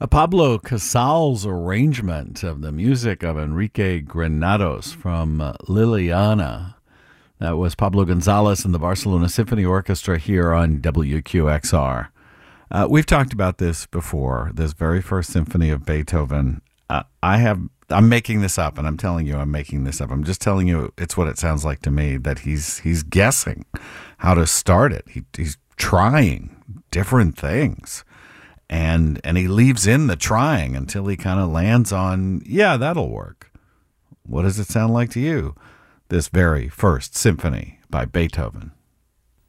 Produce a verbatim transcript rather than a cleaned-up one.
A Pablo Casals arrangement of the music of Enrique Granados from uh, Liliana. That was Pablo Gonzalez and the Barcelona Symphony Orchestra here on W Q X R. Uh, we've talked about this before, this very first symphony of Beethoven. Uh, I have, I'm making this up, and I'm telling you I'm making this up. I'm just telling you it's what it sounds like to me, that he's he's guessing how to start it. He, he's trying different things. And and he leaves in the trying until he kind of lands on, yeah, that'll work. What does it sound like to you? This very first symphony by Beethoven.